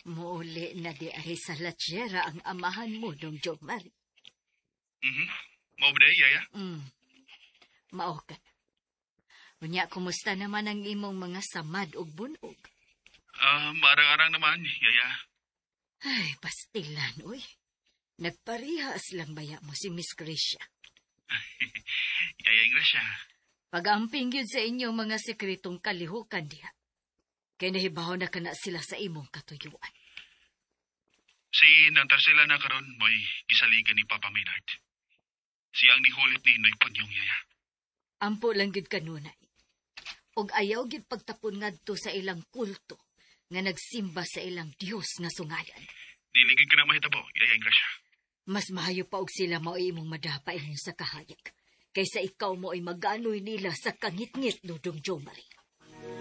Muuli na di ay sa latsera ang amahan mo, Dong Jomari. Mao ba day, yaya? Mao ka. Unya, kumusta naman ang imong mga samad ug bunog? Marang-arang naman, yaya. Ay, pastilan, uy. Nagparihas lang baya mo si Miss Gracia. Yaya Gracia. Pag-amping yun sa inyong mga sekretong kalihukan diha. Kaya nahibaw na ka na sila sa imong katuyuan. Si nantar sila na karon mo'y gisaligan ni Papa Maynard. Siya ang nihulit ni Inoy Punyong, yaya. Ampo lang gid kanunay. Og ayaw gid pagtapon ngadto sa ilang kulto nga nagsimba sa ilang Dios nga sungayan. Diligid ka na mahitabo, yaya Gracia. Mas mahayo pa og sila mao imong madapa inyo sa kahayag. Kaysa ikaw mo ay mag-anoy nila sa kangit-ngit, Dudong Jomari.